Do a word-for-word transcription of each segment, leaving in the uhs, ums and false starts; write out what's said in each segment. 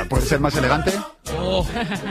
¿Puede ser más elegante? Oh,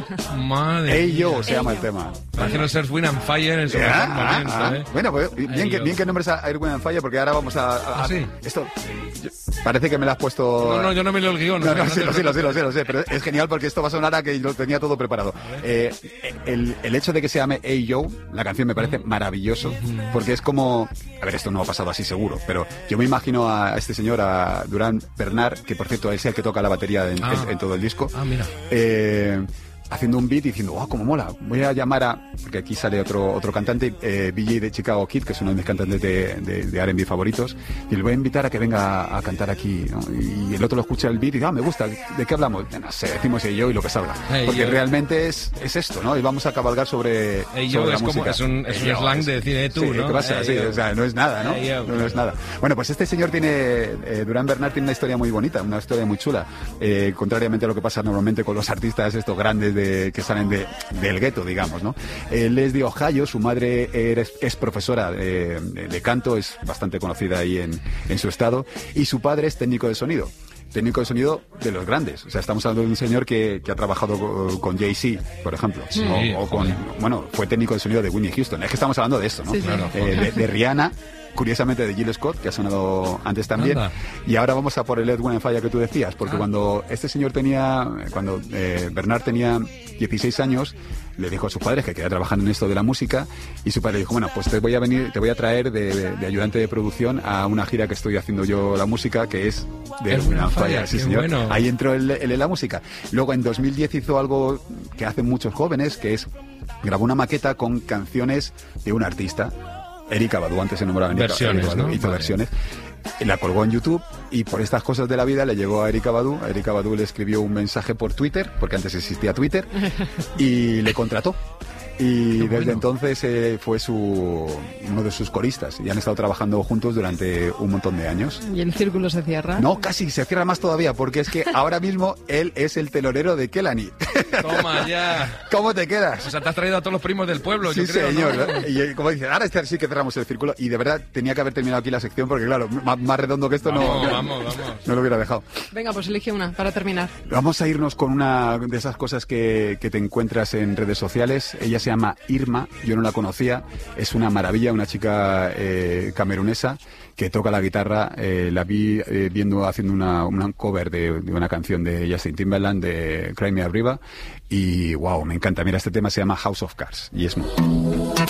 madre Hey Yo mía. se llama el tema. Imagino Earth, Wind and Fire en su Ah, mejor ah, momento, ah. ¿eh? Bueno, pues bien, Hey que, Yo. bien que nombres a Air, Wind and Fire, porque ahora vamos a... a- ¿Ah, sí? Esto yo- parece que me lo has puesto... No, no, yo no me leo el guión. No, o sea, no, no sí, te lo sé, lo sé, preocupes. lo sé, lo sé, pero es genial porque esto va a sonar a que lo tenía todo preparado. Eh, el, el hecho de que se llame Hey Yo, la canción me parece maravilloso, porque es como... A ver, esto no ha pasado así seguro, pero yo me imagino a este señor, a Durán Bernard, que por cierto es el que toca la batería en, Ah. en- en todo el disco, Ah, mira. eh, haciendo un beat y diciendo, ¡oh, cómo mola! Voy a llamar a... Porque aquí sale otro otro cantante, eh, B J de Chicago Kid, que es uno de mis cantantes de, de, de R and B favoritos, y le voy a invitar a que venga a, a cantar aquí, ¿no? Y el otro lo escucha el beat y dice, ah, me gusta, ¿de qué hablamos? No sé, decimos Hey Yo y lo que salga. Hey Porque Yo. realmente es, es esto, ¿no? Y vamos a cabalgar sobre, Hey Yo sobre la es como- música. es un- es Hey un Yo, slang de decir, eh, tú, sí, ¿no? ¿qué pasa? Hey Sí, Yo. o sea, no es nada, ¿no? Hey Yo, No, no es nada. Bueno, pues este señor tiene, eh, Durán Bernard tiene una historia muy bonita, una historia muy chula, eh, contrariamente a lo que pasa normalmente con los artistas estos grandes de, que salen de, del gueto, digamos, ¿no? Él es de Ohio, su madre era- es profesora de, de canto, es bastante conocida ahí en, en su estado, y su padre es técnico de sonido. Técnico de sonido de los grandes. O sea, estamos hablando de un señor que, que ha trabajado co- con Jay-Z, por ejemplo. Sí, o, o con, joder. bueno, fue técnico de sonido de Whitney Houston. Es que estamos hablando de esto, ¿no? Sí, sí. Claro, Eh, joder. de, de Rihanna, curiosamente de Jill Scott, que ha sonado antes también. Anda. Y ahora vamos a por el Earth, Wind and Fire que tú decías, porque Ah. cuando este señor tenía, cuando eh, Bernard tenía dieciséis años, le dijo a sus padres que quería trabajar en esto de la música, y su padre dijo, bueno, pues te voy a venir, te voy a traer de, de- de ayudante de producción a una gira que estoy haciendo yo la música, que es de Earth, Wind and Fire, sí qué señor. bueno. Ahí entró él él en la música. Luego en dos mil diez hizo algo que hacen muchos jóvenes, que es grabó una maqueta con canciones de un artista. Erykah Badu, antes se nombraba Erykah Versiones, Badu, ¿no? hizo Vale. versiones. Y la colgó en YouTube y por estas cosas de la vida le llegó a Erykah Badu. A Erykah Badu le escribió un mensaje por Twitter, porque antes existía Twitter, y le contrató. Y Qué desde bueno. entonces eh, fue su uno de sus coristas y han estado trabajando juntos durante un montón de años. Y el círculo se cierra. No, casi se cierra más todavía, porque es que ahora mismo él es el telonero de Kelani. Toma ya. ¿Cómo te quedas? O sea, te has traído a todos los primos del pueblo, Sí, yo creo, señor. ¿no? ¿no? Y eh, como dice, ahora este sí que cerramos el círculo. Y de verdad tenía que haber terminado aquí la sección porque, claro, más, más redondo que esto Vamos, no, vamos, vamos. no lo hubiera dejado. Venga, pues elige una para terminar. Vamos a irnos con una de esas cosas que, que te encuentras en redes sociales. Ella se llama Irma, yo no la conocía. Es una maravilla, una chica eh, camerunesa que toca la guitarra. Eh, la vi eh, viendo haciendo una, una cover de, de una canción de Justin Timberland, de Cry Me a River. Y wow, me encanta. Mira, este tema se llama House of Cards y es muy...